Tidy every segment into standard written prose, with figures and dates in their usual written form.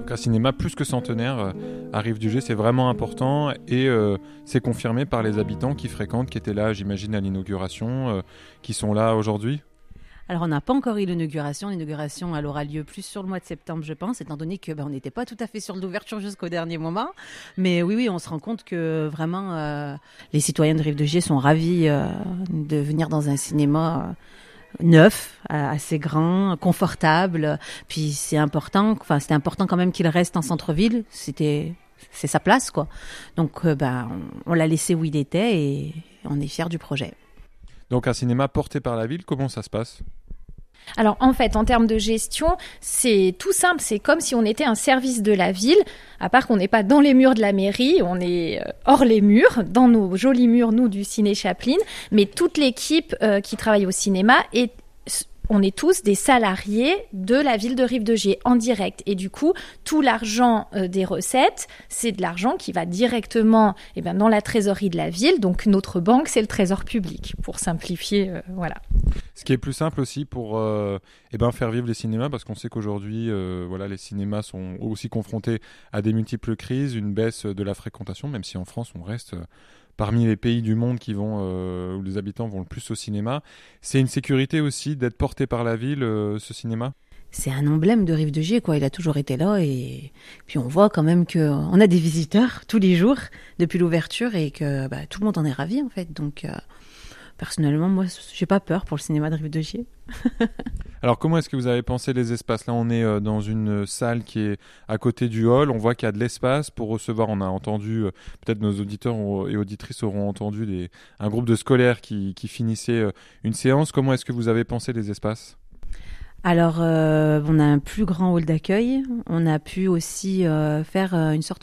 Donc un cinéma plus que centenaire à Rive-du-Jet, c'est vraiment important et c'est confirmé par les habitants qui fréquentent, qui étaient là, j'imagine, à l'inauguration, qui sont là aujourd'hui. Alors, on n'a pas encore eu l'inauguration. L'inauguration, elle aura lieu plus sur le mois de septembre, je pense, étant donné qu'on n'était pas tout à fait sur l'ouverture jusqu'au dernier moment. Mais oui, on se rend compte que vraiment, les citoyens de Rive-de-Gier sont ravis de venir dans un cinéma neuf, assez grand, confortable. Puis c'était important quand même qu'il reste en centre-ville. C'est sa place, quoi. Donc, on l'a laissé où il était et on est fiers du projet. Donc un cinéma porté par la ville, comment ça se passe ? Alors en fait, en termes de gestion, c'est tout simple, c'est comme si on était un service de la ville, à part qu'on n'est pas dans les murs de la mairie, on est hors les murs, dans nos jolis murs, nous, du Ciné Chaplin, mais toute l'équipe qui travaille au cinéma on est tous des salariés de la ville de Rive-de-Gier en direct. Et du coup, tout l'argent des recettes, c'est de l'argent qui va directement dans la trésorerie de la ville. Donc notre banque, c'est le trésor public, pour simplifier. Voilà. Ce qui est plus simple aussi pour faire vivre les cinémas, parce qu'on sait qu'aujourd'hui, les cinémas sont aussi confrontés à des multiples crises, une baisse de la fréquentation, même si en France, on reste parmi les pays du monde où les habitants vont le plus au cinéma. C'est une sécurité aussi d'être porté par la ville, ce cinéma ? C'est un emblème de Rive-de-Gier, quoi. Il a toujours été là et puis on voit quand même qu'on a des visiteurs tous les jours depuis l'ouverture et que tout le monde en est ravi, en fait. Donc, personnellement, moi, j'ai pas peur pour le cinéma de Rive-de-Gier. Alors, comment est-ce que vous avez pensé les espaces ? Là, on est dans une salle qui est à côté du hall. On voit qu'il y a de l'espace pour recevoir. On a entendu, peut-être nos auditeurs et auditrices auront entendu un groupe de scolaires qui finissait une séance. Comment est-ce que vous avez pensé les espaces ? Alors, on a un plus grand hall d'accueil. On a pu aussi faire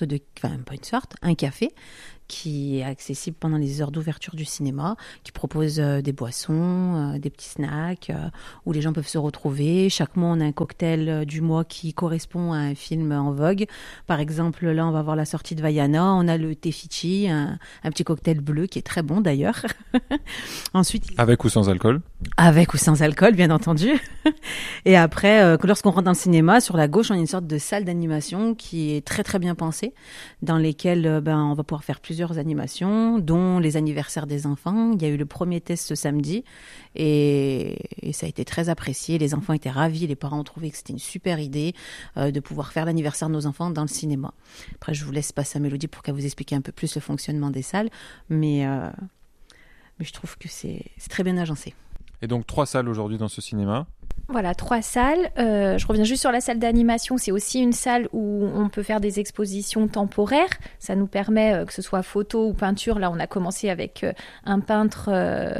un café qui est accessible pendant les heures d'ouverture du cinéma, qui propose des boissons, des petits snacks, où les gens peuvent se retrouver. Chaque mois, on a un cocktail du mois qui correspond à un film en vogue. Par exemple, là, on va voir la sortie de Vaiana. On a le thé Fichi, un petit cocktail bleu qui est très bon d'ailleurs. Ensuite, avec ou sans alcool ? Avec ou sans alcool, bien entendu. Et après, lorsqu'on rentre dans le cinéma, sur la gauche, on a une sorte de salle d'animation qui est très très bien pensée, dans lesquelles on va pouvoir faire plusieurs animations, dont les anniversaires des enfants. Il y a eu le premier test ce samedi et ça a été très apprécié. Les enfants étaient ravis, les parents ont trouvé que c'était une super idée de pouvoir faire l'anniversaire de nos enfants dans le cinéma. Après, je vous laisse passer à Mélodie pour qu'elle vous explique un peu plus le fonctionnement des salles, mais je trouve que c'est très bien agencé. Et donc 3 salles aujourd'hui dans ce cinéma. Voilà, 3 salles. Je reviens juste sur la salle d'animation. C'est aussi une salle où on peut faire des expositions temporaires. Ça nous permet, que ce soit photo ou peinture. Là, on a commencé avec un peintre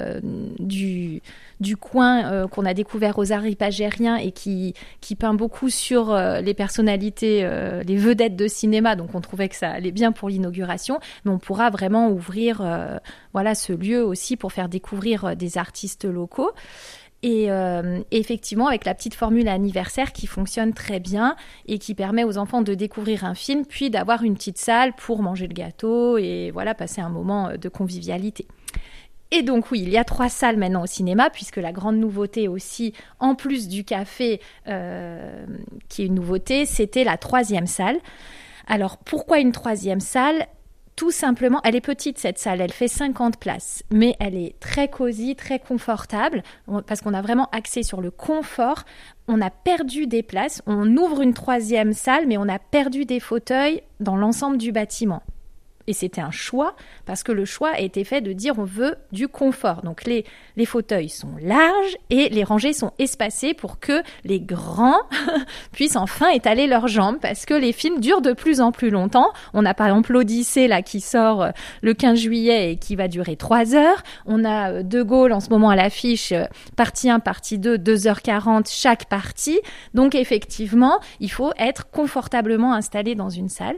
du coin qu'on a découvert aux Arts Hypagériens et qui peint beaucoup sur les personnalités, les vedettes de cinéma. Donc, on trouvait que ça allait bien pour l'inauguration. Mais on pourra vraiment ouvrir ce lieu aussi pour faire découvrir des artistes locaux. Et effectivement, avec la petite formule anniversaire qui fonctionne très bien et qui permet aux enfants de découvrir un film, puis d'avoir une petite salle pour manger le gâteau et passer un moment de convivialité. Et donc oui, il y a 3 salles maintenant au cinéma, puisque la grande nouveauté aussi, en plus du café, qui est une nouveauté, c'était la 3e salle. Alors pourquoi une 3e salle ? Tout simplement, elle est petite cette salle, elle fait 50 places, mais elle est très cosy, très confortable, parce qu'on a vraiment axé sur le confort. On a perdu des places, on ouvre une 3e salle, mais on a perdu des fauteuils dans l'ensemble du bâtiment. Et c'était un choix, parce que le choix a été fait de dire on veut du confort. Donc les fauteuils sont larges et les rangées sont espacées pour que les grands puissent enfin étaler leurs jambes, parce que les films durent de plus en plus longtemps. On a par exemple l'Odyssée là, qui sort le 15 juillet et qui va durer 3 heures. On a De Gaulle en ce moment à l'affiche, partie 1, partie 2, 2h40 chaque partie. Donc effectivement, il faut être confortablement installé dans une salle.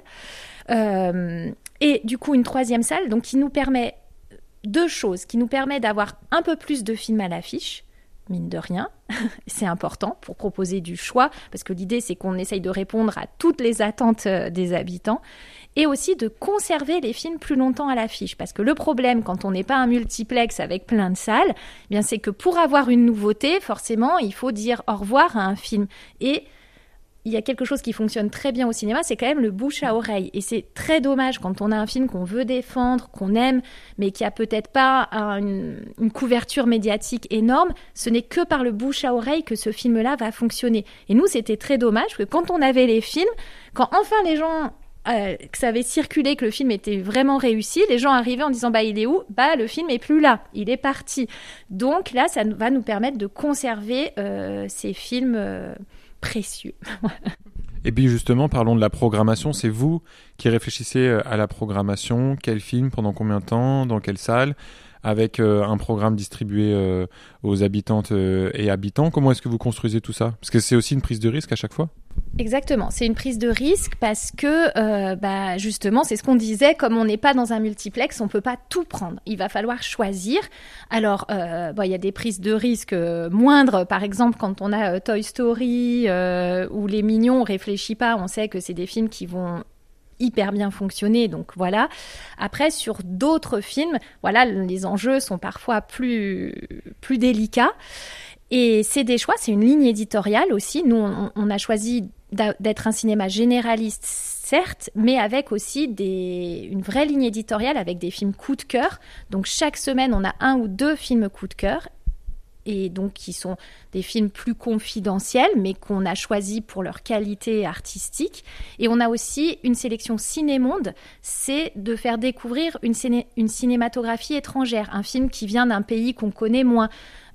Et du coup, une 3e salle donc, qui nous permet 2 choses, qui nous permet d'avoir un peu plus de films à l'affiche, mine de rien, c'est important pour proposer du choix, parce que l'idée, c'est qu'on essaye de répondre à toutes les attentes des habitants, et aussi de conserver les films plus longtemps à l'affiche, parce que le problème, quand on n'est pas un multiplex avec plein de salles, eh bien, c'est que pour avoir une nouveauté, forcément, il faut dire au revoir à un film. Et il y a quelque chose qui fonctionne très bien au cinéma, c'est quand même le bouche à oreille. Et c'est très dommage quand on a un film qu'on veut défendre, qu'on aime, mais qui a peut-être pas une couverture médiatique énorme. Ce n'est que par le bouche à oreille que ce film-là va fonctionner. Et nous, c'était très dommage que quand on avait les films, quand enfin les gens... que ça avait circulé, que le film était vraiment réussi, les gens arrivaient en disant il est où ? Le film est plus là, il est parti. Donc là, ça va nous permettre de conserver ces films précieux. Et puis justement, parlons de la programmation. C'est vous qui réfléchissez à la programmation, quel film, pendant combien de temps, dans quelle salle, avec un programme distribué aux habitantes et habitants. Comment est-ce que vous construisez tout ça ? Parce que c'est aussi une prise de risque à chaque fois. Exactement, c'est une prise de risque parce que justement, c'est ce qu'on disait, comme on n'est pas dans un multiplex, on ne peut pas tout prendre. Il va falloir choisir. Alors, il y a des prises de risque moindres, par exemple, quand on a Toy Story ou Les Mignons, on ne réfléchit pas, on sait que c'est des films qui vont hyper bien fonctionner, donc voilà. Après, sur d'autres films, les enjeux sont parfois plus délicats. Et c'est des choix, c'est une ligne éditoriale aussi. Nous, on a choisi d'être un cinéma généraliste, certes, mais avec aussi une vraie ligne éditoriale avec des films coup de cœur. Donc chaque semaine, on a 1 ou 2 films coup de cœur, et donc qui sont des films plus confidentiels, mais qu'on a choisis pour leur qualité artistique. Et on a aussi une sélection Cinémonde, c'est de faire découvrir une cinématographie étrangère, un film qui vient d'un pays qu'on connaît moins.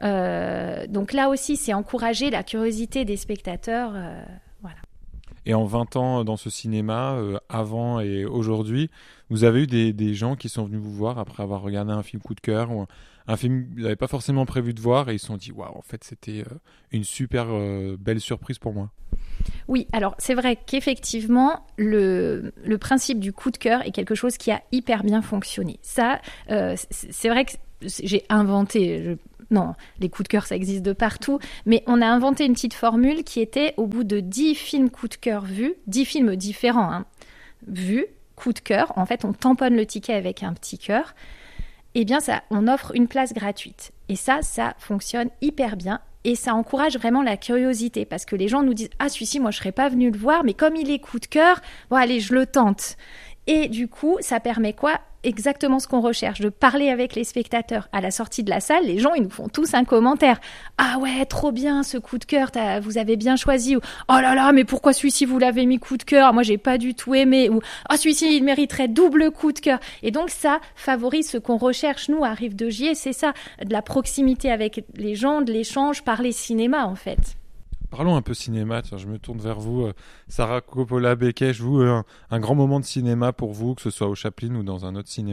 Donc là aussi, c'est encourager la curiosité des spectateurs. Voilà. Et en 20 ans dans ce cinéma, avant et aujourd'hui, vous avez eu des gens qui sont venus vous voir après avoir regardé un film coup de cœur ou un film que vous n'avez pas forcément prévu de voir et ils se sont dit « Waouh, en fait, c'était une super belle surprise pour moi ». Oui, alors c'est vrai qu'effectivement, le principe du coup de cœur est quelque chose qui a hyper bien fonctionné. Ça, c'est vrai que j'ai inventé... Non, les coups de cœur, ça existe de partout. Mais on a inventé une petite formule qui était, au bout de 10 films coup de cœur vus, 10 films différents vus, coup de cœur, en fait, on tamponne le ticket avec un petit cœur. Eh bien, on offre une place gratuite. Et ça fonctionne hyper bien. Et ça encourage vraiment la curiosité. Parce que les gens nous disent « Ah, celui-ci, moi, je ne serais pas venu le voir, mais comme il est coup de cœur, bon, allez, je le tente. » Et du coup, ça permet quoi ? Exactement ce qu'on recherche, de parler avec les spectateurs. À la sortie de la salle, les gens, ils nous font tous un commentaire. « Ah ouais, trop bien ce coup de cœur, vous avez bien choisi. » Ou « Oh là là, mais pourquoi celui-ci, vous l'avez mis coup de cœur ? Moi, j'ai pas du tout aimé. » Ou « Ah, celui-ci, il mériterait double coup de cœur. » Et donc, ça favorise ce qu'on recherche, nous, à Rive de Gier. C'est ça, de la proximité avec les gens, de l'échange, parler cinéma, en fait. Parlons un peu cinéma, tiens, je me tourne vers vous, Sarah Coppola-Bekesh, vous, un grand moment de cinéma pour vous, que ce soit au Chaplin ou dans un autre cinéma ?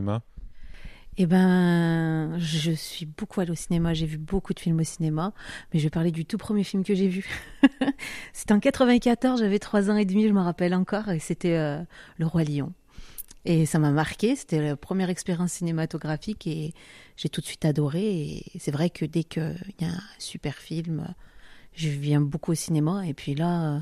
Eh ben, je suis beaucoup allée au cinéma, j'ai vu beaucoup de films au cinéma, mais je vais parler du tout premier film que j'ai vu. C'était en 94, j'avais 3 ans et demi, je me rappelle encore, et c'était Le Roi Lion. Et ça m'a marqué, c'était la première expérience cinématographique et j'ai tout de suite adoré. Et c'est vrai que dès qu'il y a un super film, je viens beaucoup au cinéma. Et puis là,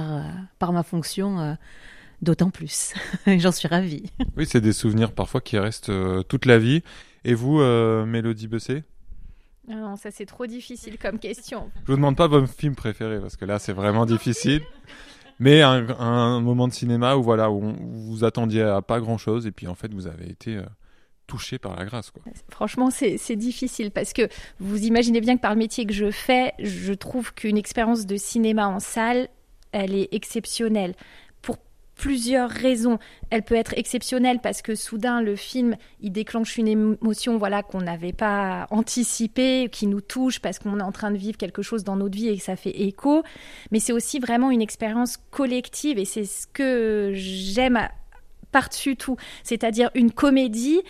par ma fonction, d'autant plus. J'en suis ravie. Oui, c'est des souvenirs parfois qui restent toute la vie. Et vous, Mélodie Bessé ? Non, ça c'est trop difficile comme question. Je vous demande pas votre film préféré parce que là c'est vraiment difficile. Mais un moment de cinéma où où vous attendiez à pas grand chose et puis en fait vous avez été touché par la grâce, quoi. Franchement, c'est difficile parce que vous imaginez bien que par le métier que je fais, je trouve qu'une expérience de cinéma en salle, elle est exceptionnelle. Pour plusieurs raisons. Elle peut être exceptionnelle parce que soudain, le film, il déclenche une émotion qu'on n'avait pas anticipée, qui nous touche parce qu'on est en train de vivre quelque chose dans notre vie et que ça fait écho. Mais c'est aussi vraiment une expérience collective et c'est ce que j'aime par-dessus tout. C'est-à-dire une comédie,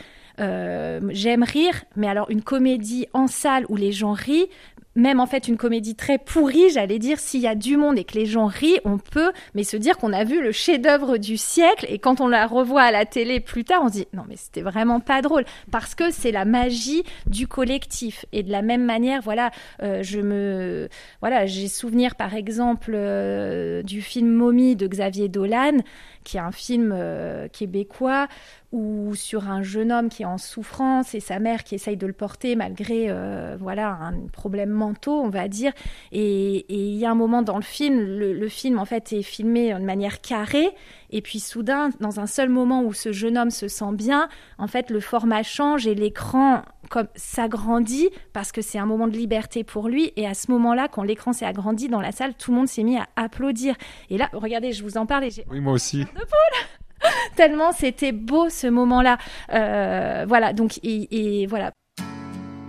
j'aime rire, mais alors une comédie en salle où les gens rient, même en fait une comédie très pourrie, j'allais dire, s'il y a du monde et que les gens rient, on peut mais se dire qu'on a vu le chef-d'œuvre du siècle et quand on la revoit à la télé plus tard, on se dit non mais c'était vraiment pas drôle parce que c'est la magie du collectif. Et de la même manière, j'ai souvenir par exemple du film Momie de Xavier Dolan qui est un film québécois, ou sur un jeune homme qui est en souffrance et sa mère qui essaye de le porter malgré un problème mentaux, on va dire. Et il y a un moment dans le film, le film en fait est filmé de manière carrée, et puis soudain, dans un seul moment où ce jeune homme se sent bien, en fait le format change et l'écran comme s'agrandit parce que c'est un moment de liberté pour lui. Et à ce moment-là, quand l'écran s'est agrandi dans la salle, tout le monde s'est mis à applaudir. Et là, regardez, je vous en parle et j'ai... Oui, moi aussi. Tellement c'était beau ce moment-là. Voilà, donc et voilà.